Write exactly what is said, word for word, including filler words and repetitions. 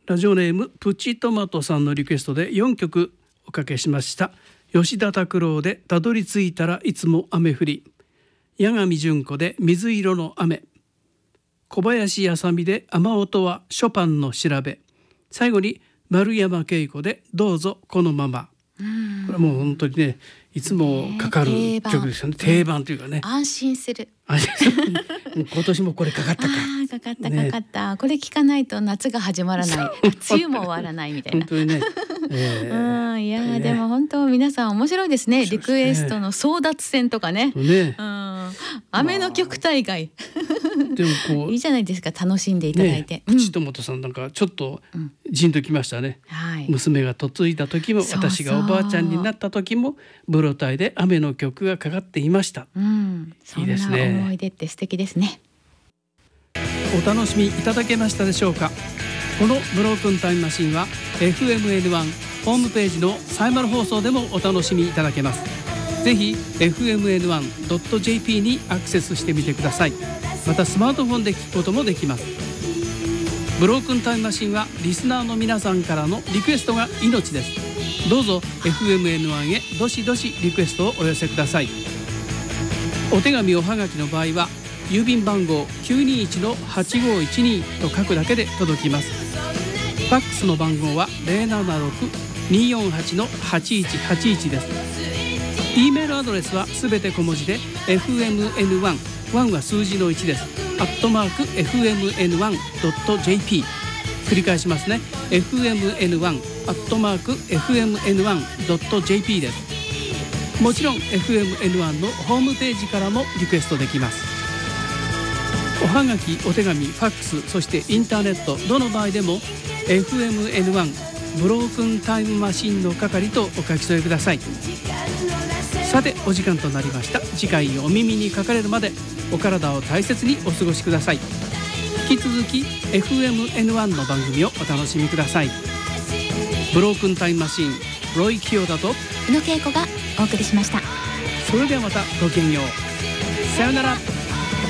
ラジオネームプチトマトさんのリクエストでよんきょくおかけしました。吉田拓郎でたどり着いたらいつも雨降り、八神純子で水色の雨、小林あさみで雨音はショパンの調べ、最後に丸山恵子でどうぞこのまま。これはもう本当にね、いつもかかる曲ですよね。定番というかね、 安心する。 今年もこれかかったかあかかったかかった、ね、これ聞かないと夏が始まらない、梅雨も終わらないみたいな。 本当にね、えー、 うんいや、ね、でも本当皆さん面白いですね。リクエストの争奪戦とかね、ね、うん、雨の曲大会、まあ、でもこういいじゃないですか、楽しんでいただいて。 プチトマトさんなんかちょっとじんときましたね、うんはい、娘が嫁いだ時も私がおばあちゃんになった時もブロタイで雨の曲がかかっていました、うん、 いいですね。そんな思い出って素敵ですね。 お楽しみいただけましたでしょうか。このブロークンタイムマシンは エフエムエヌワン ホームページのサイマル放送でもお楽しみいただけます。ぜひ エフエムエヌワンドットジェーピー にアクセスしてみてください。またスマートフォンで聞くこともできます。ブロークンタイムマシンはリスナーの皆さんからのリクエストが命です。どうぞ エフエムエヌワン へどしどしリクエストをお寄せください。お手紙おはがきの場合は郵便番号 きゅうにいちのはちごいちに と書くだけで届きます。ファックスの番号は ゼロななろく にーよんはち のはちいちはちいち です。 E メールアドレスはすべて小文字で エフエムエヌワン、ワン は数字のいちです。アットマーク エフエムエヌワンドットジェーピー、 繰り返しますね。 エフエムエヌワン アットマーク エフエムエヌワンドットジェーピー です。もちろん エフエムエヌワン のホームページからもリクエストできます。おはがき、お手紙、ファックス、そしてインターネット、どの場合でも エフエムエヌワン ブロークンタイムマシンの係とお書き添えください。さてお時間となりました。次回お耳にかかれるまでお体を大切にお過ごしください。引き続き エフエムエヌワン の番組をお楽しみください。ブロークンタイムマシン、ロイ・キヨダと宇野恵子がお送りしました。 それではまたごきげんよう。さよなら。